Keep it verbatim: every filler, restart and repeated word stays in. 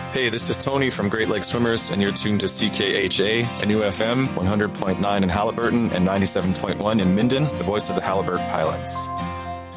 Hey, this is Tony from Great Lakes Swimmers, and you're tuned to C K H A, a new F M, one hundred point nine in Halliburton and ninety-seven point one in Minden, the voice of the Halliburton Pilots.